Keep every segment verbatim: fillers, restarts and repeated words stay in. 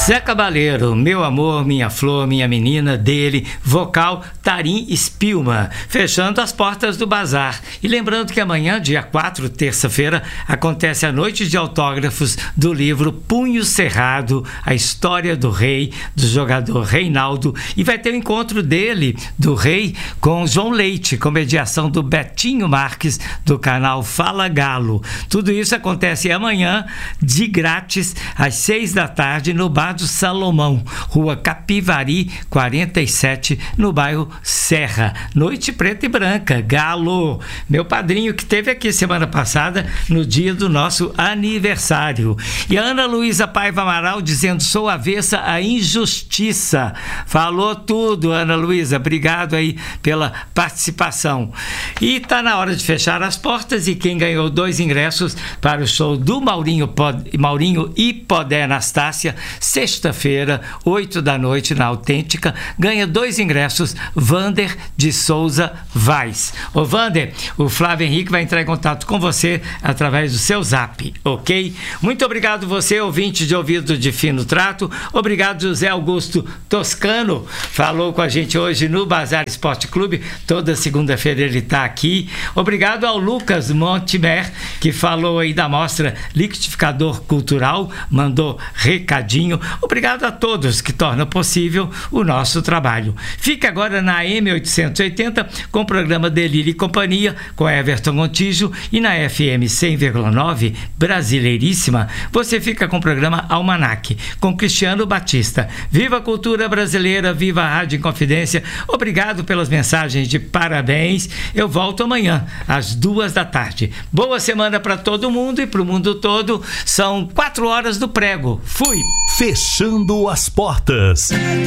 Zé Cabaleiro, Meu Amor, Minha Flor, Minha Menina, dele, vocal Tarim Spilman, fechando as portas do Bazar. E lembrando que amanhã, dia quatro, terça-feira, acontece a noite de autógrafos do livro Punho Cerrado, a história do rei, do jogador Reinaldo, e vai ter o encontro dele, do rei, com João Leite, com mediação do Betinho Marques, do canal Fala Galo. Tudo isso acontece amanhã, de grátis, às seis da tarde, no Bar do Salomão, Rua Capivari, quarenta e sete, no bairro Serra. Noite preta e branca, Galo, meu padrinho que esteve aqui semana passada, no dia do nosso aniversário. E a Ana Luísa Paiva Amaral dizendo: sou avessa à injustiça. Falou tudo, Ana Luísa, obrigado aí pela participação. E tá na hora de fechar as portas, e quem ganhou dois ingressos para o show do Maurinho, Pod... Maurinho e Podé Anastácia, sexta-feira, oito da noite, na Autêntica, ganha dois ingressos, Vander de Souza Vaz. Ô Vander, o Flávio Henrique vai entrar em contato com você através do seu zap, ok? Muito obrigado você, ouvinte de ouvido de fino trato. Obrigado, José Augusto Toscano, falou com a gente hoje no Bazar Esporte Clube, toda segunda-feira ele está aqui. Obrigado ao Lucas Montimer, que falou aí da mostra Liquidificador Cultural, mandou recadinho. Obrigado a todos que tornam possível o nosso trabalho. Fique agora na A M oitocentos e oitenta com o programa Delírio e Companhia, com Everton Montijo, e na F M cem vírgula nove, Brasileiríssima, você fica com o programa Almanac, com Cristiano Batista. Viva a cultura brasileira, viva a Rádio Inconfidência. Obrigado pelas mensagens de parabéns. Eu volto amanhã, às duas da tarde. Boa semana para todo mundo e para o mundo todo. São quatro horas do prego. Fui! Fechando as portas.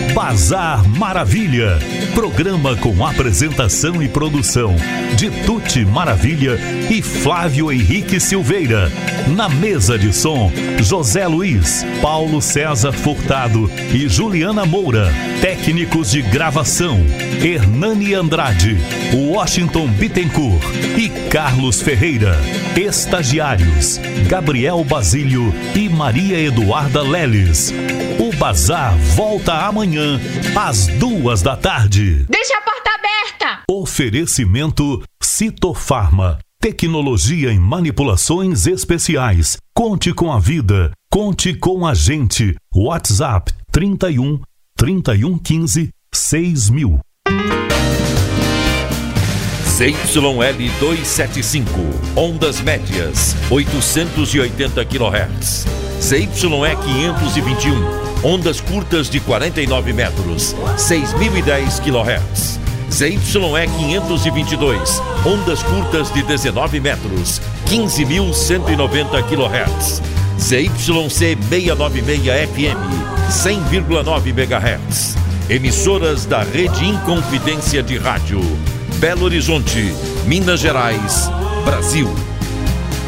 Bazar Maravilha. Programa com apresentação e produção de Tuti Maravilha e Flávio Henrique Silveira. Na mesa de som, José Luiz, Paulo César Furtado e Juliana Moura. Técnicos de gravação, Hernani Andrade, Washington Bittencourt e Carlos Ferreira. Estagiários, Gabriel Basílio e Maria Eduarda Leles. O Bazar volta amanhã, às duas da tarde. Deixa a porta aberta! Oferecimento Citofarma. Tecnologia em manipulações especiais. Conte com a vida. Conte com a gente. WhatsApp trinta e um, trinta e um, quinze, seis mil. Z Y L duzentos e setenta e cinco, ondas médias, oitocentos e oitenta quilohertz. Z Y E quinhentos e vinte e um, ondas curtas de quarenta e nove metros, seis mil e dez quilohertz. Z Y E quinhentos e vinte e dois, ondas curtas de dezenove metros, quinze mil cento e noventa quilohertz. Z Y C seiscentos e noventa e seis F M, cem vírgula nove megahertz. Emissoras da Rede Inconfidência de Rádio. Belo Horizonte, Minas Gerais, Brasil.